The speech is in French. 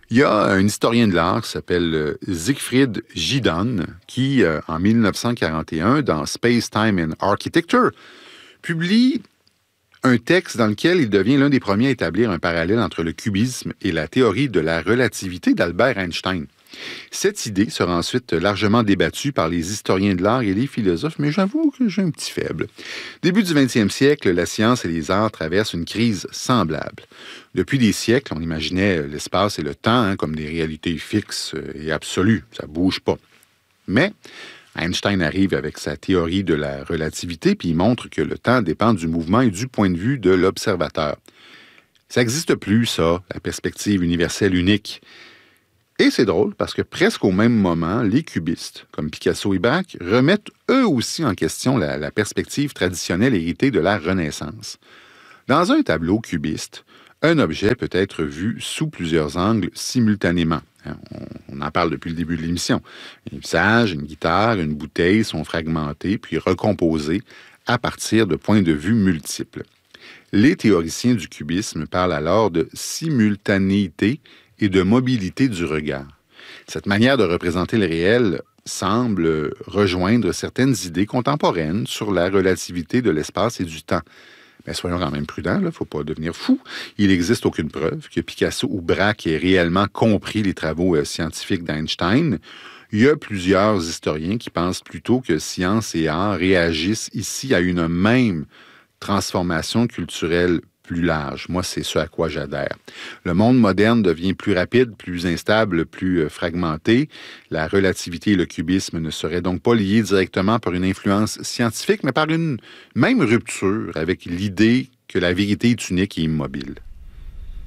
Il y a un historien de l'art qui s'appelle Siegfried Giedon qui, en 1941, dans Space, Time and Architecture, publie un texte dans lequel il devient l'un des premiers à établir un parallèle entre le cubisme et la théorie de la relativité d'Albert Einstein. Cette idée sera ensuite largement débattue par les historiens de l'art et les philosophes, mais j'avoue que j'ai un petit faible. Début du 20e siècle, la science et les arts traversent une crise semblable. Depuis des siècles, on imaginait l'espace et le temps comme des réalités fixes et absolues. Ça ne bouge pas. Mais Einstein arrive avec sa théorie de la relativité, puis il montre que le temps dépend du mouvement et du point de vue de l'observateur. Ça n'existe plus, ça, la perspective universelle unique. Et c'est drôle parce que presque au même moment, les cubistes, comme Picasso et Braque, remettent eux aussi en question la perspective traditionnelle héritée de la Renaissance. Dans un tableau cubiste, un objet peut être vu sous plusieurs angles simultanément. On en parle depuis le début de l'émission. Un visage, une guitare, une bouteille sont fragmentés puis recomposés à partir de points de vue multiples. Les théoriciens du cubisme parlent alors de simultanéité et de mobilité du regard. Cette manière de représenter le réel semble rejoindre certaines idées contemporaines sur la relativité de l'espace et du temps. Mais soyons quand même prudents, il ne faut pas devenir fou. Il n'existe aucune preuve que Picasso ou Braque aient réellement compris les travaux scientifiques d'Einstein. Il y a plusieurs historiens qui pensent plutôt que science et art réagissent ici à une même transformation culturelle plus large. Moi, c'est ce à quoi j'adhère. Le monde moderne devient plus rapide, plus instable, plus fragmenté. La relativité et le cubisme ne seraient donc pas liés directement par une influence scientifique, mais par une même rupture avec l'idée que la vérité est unique et immobile.